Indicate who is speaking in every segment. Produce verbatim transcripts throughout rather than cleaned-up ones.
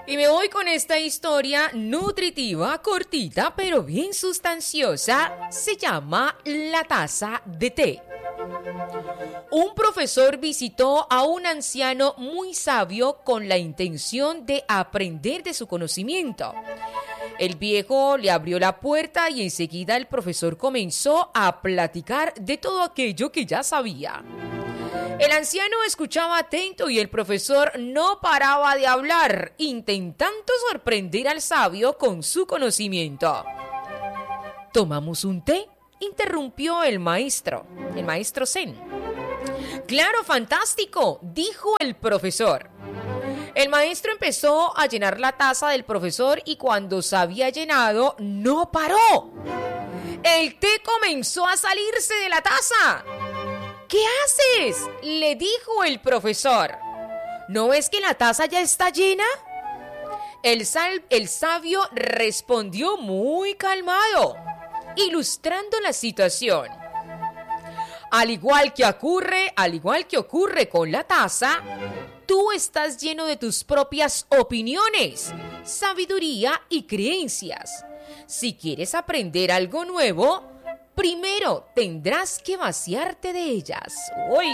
Speaker 1: Y me voy con esta historia nutritiva, cortita, pero bien sustanciosa. Se llama La taza de té. Un profesor visitó a un anciano muy sabio con la intención de aprender de su conocimiento. El viejo le abrió la puerta y enseguida el profesor comenzó a platicar de todo aquello que ya sabía. El anciano escuchaba atento y el profesor no paraba de hablar, intentando sorprender al sabio con su conocimiento. ¿Tomamos un té?, interrumpió el maestro, el maestro Zen. ¡Claro, fantástico!, dijo el profesor. El maestro empezó a llenar la taza del profesor y cuando se había llenado, ¡no paró! El té comenzó a salirse de la taza. ¿Qué haces?, le dijo el profesor. ¿No ves que la taza ya está llena? El, sal, el sabio respondió muy calmado, ilustrando la situación. Al igual que ocurre, al igual que ocurre con la taza, tú estás lleno de tus propias opiniones, sabiduría y creencias. Si quieres aprender algo nuevo, primero tendrás que vaciarte de ellas. ¡Uy!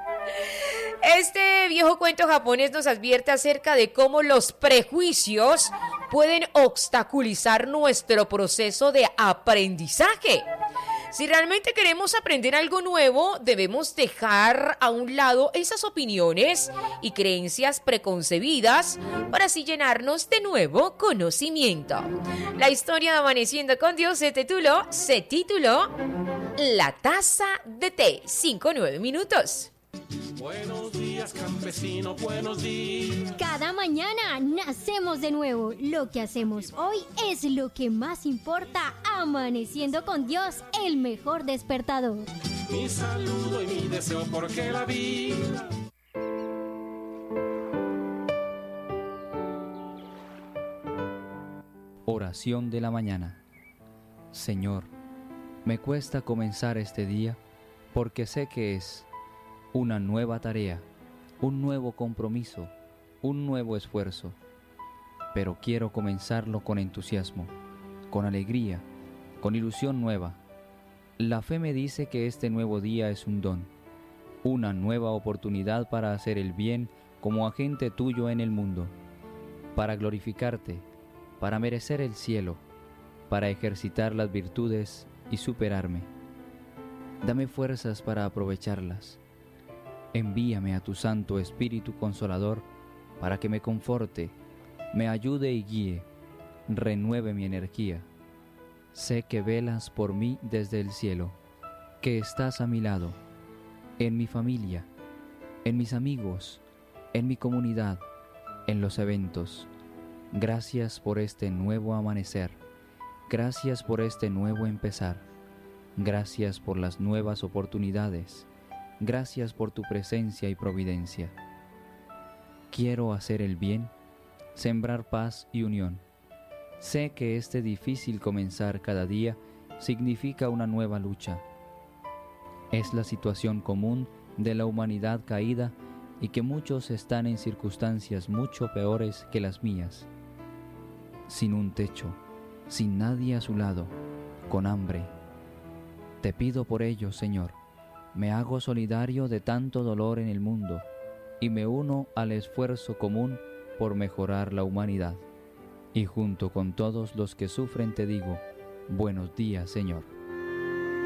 Speaker 1: Este viejo cuento japonés nos advierte acerca de cómo los prejuicios pueden obstaculizar nuestro proceso de aprendizaje. Si realmente queremos aprender algo nuevo, debemos dejar a un lado esas opiniones y creencias preconcebidas para así llenarnos de nuevo conocimiento. La historia de Amaneciendo con Dios se tituló, se tituló La taza de té. Cinco, nueve minutos.
Speaker 2: Buenos días, campesino, buenos días.
Speaker 3: Cada mañana nacemos de nuevo. Lo que hacemos hoy es lo que más importa. Amaneciendo con Dios, el mejor despertador.
Speaker 2: Mi saludo y mi deseo porque la vida.
Speaker 4: Oración de la mañana. Señor, me cuesta comenzar este día porque sé que es una nueva tarea, un nuevo compromiso, un nuevo esfuerzo, pero quiero comenzarlo con entusiasmo, con alegría, con ilusión nueva. La fe me dice que este nuevo día es un don, una nueva oportunidad para hacer el bien como agente tuyo en el mundo, para glorificarte, para merecer el cielo, para ejercitar las virtudes y superarme. Dame fuerzas para aprovecharlas. Envíame a tu Santo Espíritu Consolador para que me conforte, me ayude y guíe, renueve mi energía. Sé que velas por mí desde el cielo, que estás a mi lado, en mi familia, en mis amigos, en mi comunidad, en los eventos. Gracias por este nuevo amanecer, gracias por este nuevo empezar, gracias por las nuevas oportunidades. Gracias por tu presencia y providencia. Quiero hacer el bien, sembrar paz y unión. Sé que este difícil comenzar cada día significa una nueva lucha. Es la situación común de la humanidad caída y que muchos están en circunstancias mucho peores que las mías. Sin un techo, sin nadie a su lado, con hambre. Te pido por ello, Señor. Me hago solidario de tanto dolor en el mundo y me uno al esfuerzo común por mejorar la humanidad. Y junto con todos los que sufren te digo, buenos días, Señor.